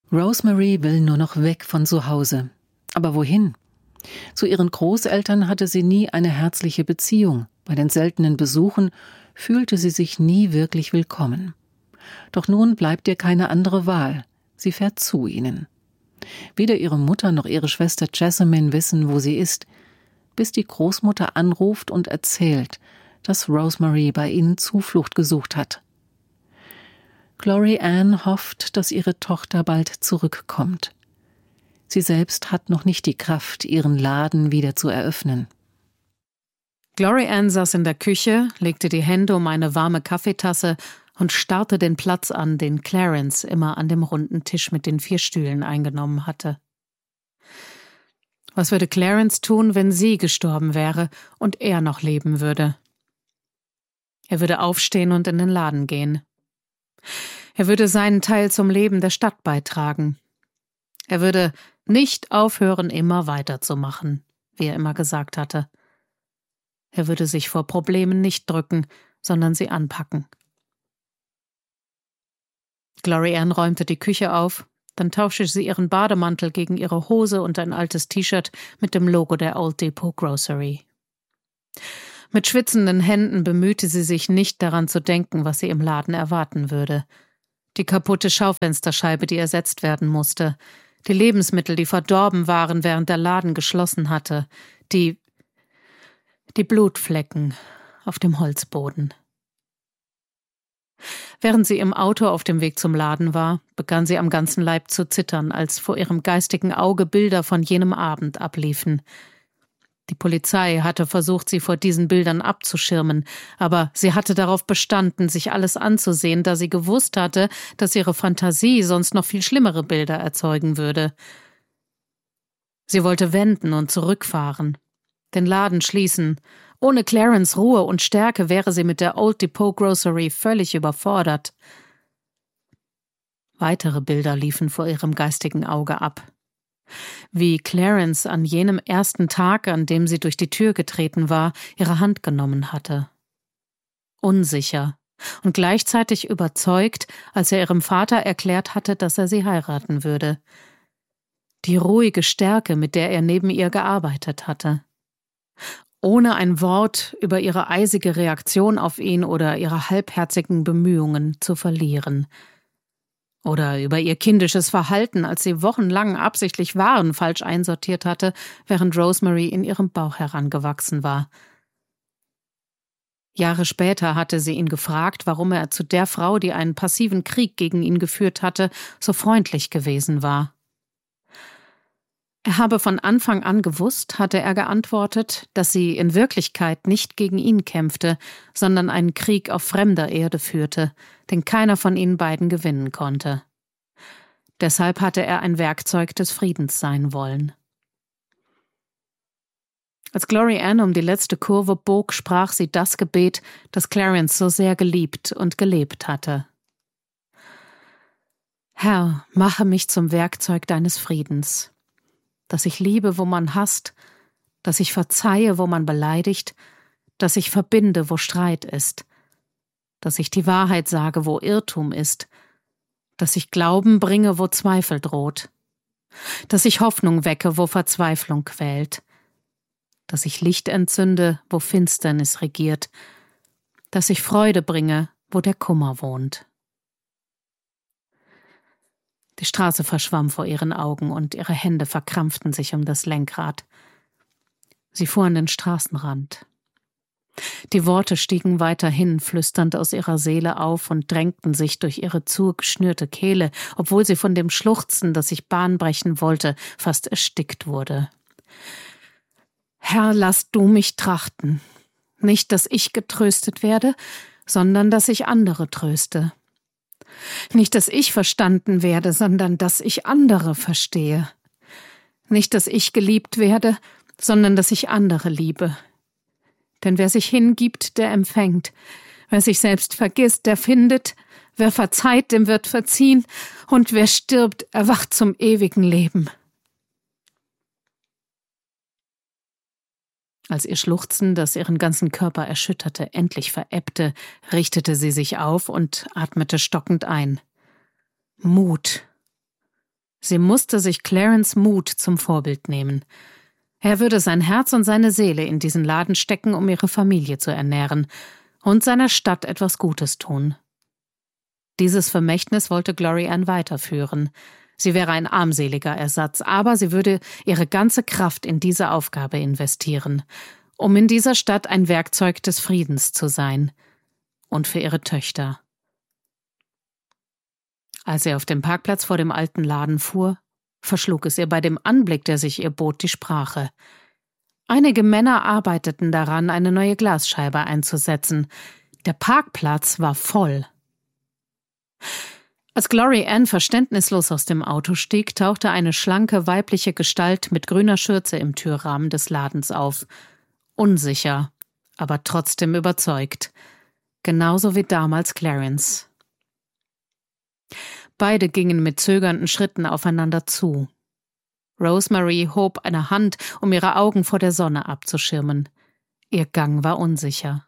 Rosemary will nur noch weg von zu Hause. Aber wohin? Zu ihren Großeltern hatte sie nie eine herzliche Beziehung. Bei den seltenen Besuchen fühlte sie sich nie wirklich willkommen. Doch nun bleibt ihr keine andere Wahl. Sie fährt zu ihnen. Weder ihre Mutter noch ihre Schwester Jessamine wissen, wo sie ist, bis die Großmutter anruft und erzählt, dass Rosemary bei ihnen Zuflucht gesucht hat. Glory Ann hofft, dass ihre Tochter bald zurückkommt. Sie selbst hat noch nicht die Kraft, ihren Laden wieder zu eröffnen. Glory Ann saß in der Küche, legte die Hände um eine warme Kaffeetasse und starrte den Platz an, den Clarence immer an dem runden Tisch mit den 4 Stühlen eingenommen hatte. Was würde Clarence tun, wenn sie gestorben wäre und er noch leben würde? Er würde aufstehen und in den Laden gehen. Er würde seinen Teil zum Leben der Stadt beitragen. Er würde nicht aufhören, immer weiterzumachen, wie er immer gesagt hatte. Er würde sich vor Problemen nicht drücken, sondern sie anpacken. Glory Ann räumte die Küche auf, dann tauschte sie ihren Bademantel gegen ihre Hose und ein altes T-Shirt mit dem Logo der Old Depot Grocery. Mit schwitzenden Händen bemühte sie sich nicht daran zu denken, was sie im Laden erwarten würde. Die kaputte Schaufensterscheibe, die ersetzt werden musste, die Lebensmittel, die verdorben waren, während der Laden geschlossen hatte, die Blutflecken auf dem Holzboden. Während sie im Auto auf dem Weg zum Laden war, begann sie am ganzen Leib zu zittern, als vor ihrem geistigen Auge Bilder von jenem Abend abliefen. Die Polizei hatte versucht, sie vor diesen Bildern abzuschirmen, aber sie hatte darauf bestanden, sich alles anzusehen, da sie gewusst hatte, dass ihre Fantasie sonst noch viel schlimmere Bilder erzeugen würde. Sie wollte wenden und zurückfahren, den Laden schließen. Ohne Clarence Ruhe und Stärke wäre sie mit der Old Depot Grocery völlig überfordert. Weitere Bilder liefen vor ihrem geistigen Auge ab. Wie Clarence an jenem ersten Tag, an dem sie durch die Tür getreten war, ihre Hand genommen hatte. Unsicher und gleichzeitig überzeugt, als er ihrem Vater erklärt hatte, dass er sie heiraten würde. Die ruhige Stärke, mit der er neben ihr gearbeitet hatte. Ohne ein Wort über ihre eisige Reaktion auf ihn oder ihre halbherzigen Bemühungen zu verlieren. Oder über ihr kindisches Verhalten, als sie wochenlang absichtlich Waren falsch einsortiert hatte, während Rosemary in ihrem Bauch herangewachsen war. Jahre später hatte sie ihn gefragt, warum er zu der Frau, die einen passiven Krieg gegen ihn geführt hatte, so freundlich gewesen war. Er habe von Anfang an gewusst, hatte er geantwortet, dass sie in Wirklichkeit nicht gegen ihn kämpfte, sondern einen Krieg auf fremder Erde führte, den keiner von ihnen beiden gewinnen konnte. Deshalb hatte er ein Werkzeug des Friedens sein wollen. Als Glory Ann um die letzte Kurve bog, sprach sie das Gebet, das Clarence so sehr geliebt und gelebt hatte. Herr, mache mich zum Werkzeug deines Friedens, dass ich liebe, wo man hasst, dass ich verzeihe, wo man beleidigt, dass ich verbinde, wo Streit ist, dass ich die Wahrheit sage, wo Irrtum ist, dass ich Glauben bringe, wo Zweifel droht, dass ich Hoffnung wecke, wo Verzweiflung quält, dass ich Licht entzünde, wo Finsternis regiert, dass ich Freude bringe, wo der Kummer wohnt. Die Straße verschwamm vor ihren Augen und ihre Hände verkrampften sich um das Lenkrad. Sie fuhr an den Straßenrand. Die Worte stiegen weiterhin flüsternd aus ihrer Seele auf und drängten sich durch ihre zugeschnürte Kehle, obwohl sie von dem Schluchzen, das sich Bahn brechen wollte, fast erstickt wurde. Herr, lass du mich trachten. Nicht, dass ich getröstet werde, sondern dass ich andere tröste. Nicht, dass ich verstanden werde, sondern dass ich andere verstehe. Nicht, dass ich geliebt werde, sondern dass ich andere liebe. Denn wer sich hingibt, der empfängt. Wer sich selbst vergisst, der findet. Wer verzeiht, dem wird verziehen. Und wer stirbt, erwacht zum ewigen Leben. Als ihr Schluchzen, das ihren ganzen Körper erschütterte, endlich verebbte, richtete sie sich auf und atmete stockend ein. Mut. Sie musste sich Clarence Mut zum Vorbild nehmen. Er würde sein Herz und seine Seele in diesen Laden stecken, um ihre Familie zu ernähren und seiner Stadt etwas Gutes tun. Dieses Vermächtnis wollte Glory Ann weiterführen. Sie wäre ein armseliger Ersatz, aber sie würde ihre ganze Kraft in diese Aufgabe investieren, um in dieser Stadt ein Werkzeug des Friedens zu sein. Und für ihre Töchter. Als sie auf dem Parkplatz vor dem alten Laden fuhr, verschlug es ihr bei dem Anblick, der sich ihr bot, die Sprache. Einige Männer arbeiteten daran, eine neue Glasscheibe einzusetzen. Der Parkplatz war voll. Als Glory Ann verständnislos aus dem Auto stieg, tauchte eine schlanke, weibliche Gestalt mit grüner Schürze im Türrahmen des Ladens auf. Unsicher, aber trotzdem überzeugt. Genauso wie damals Clarence. Beide gingen mit zögernden Schritten aufeinander zu. Rosemary hob eine Hand, um ihre Augen vor der Sonne abzuschirmen. Ihr Gang war unsicher.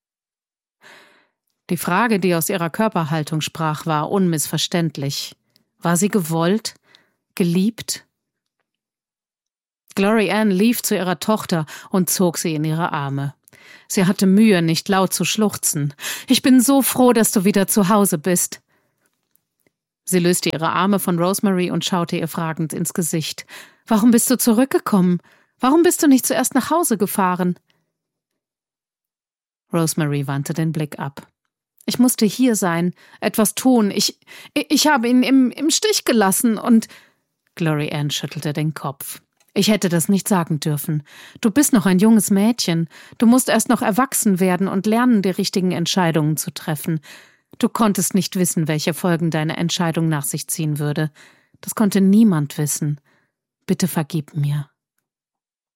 Die Frage, die aus ihrer Körperhaltung sprach, war unmissverständlich. War sie gewollt? Geliebt? Glory Ann lief zu ihrer Tochter und zog sie in ihre Arme. Sie hatte Mühe, nicht laut zu schluchzen. »Ich bin so froh, dass du wieder zu Hause bist.« Sie löste ihre Arme von Rosemary und schaute ihr fragend ins Gesicht. »Warum bist du zurückgekommen? Warum bist du nicht zuerst nach Hause gefahren?« Rosemary wandte den Blick ab. »Ich musste hier sein, etwas tun. Ich habe ihn im Stich gelassen und...« Glory Ann schüttelte den Kopf. »Ich hätte das nicht sagen dürfen. Du bist noch ein junges Mädchen. Du musst erst noch erwachsen werden und lernen, die richtigen Entscheidungen zu treffen. Du konntest nicht wissen, welche Folgen deine Entscheidung nach sich ziehen würde. Das konnte niemand wissen. Bitte vergib mir.«